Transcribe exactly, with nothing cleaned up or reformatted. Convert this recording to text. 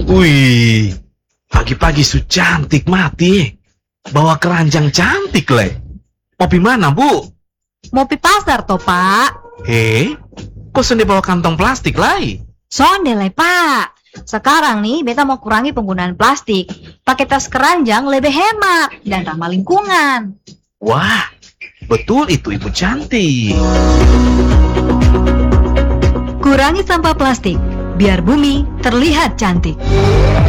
Wih, pagi-pagi su cantik mati. Bawa keranjang cantik, Le. Mau pi mana, Bu? Mau pi pasar toh, Pak? Eh, kok sendiri bawa kantong plastik, Lai? Sonde lah, Pak. Sekarang nih, beta mau kurangi penggunaan plastik. Pakai tas keranjang lebih hemat dan ramah lingkungan. Wah, betul itu Ibu cantik. Kurangi sampah plastik, biar bumi terlihat cantik.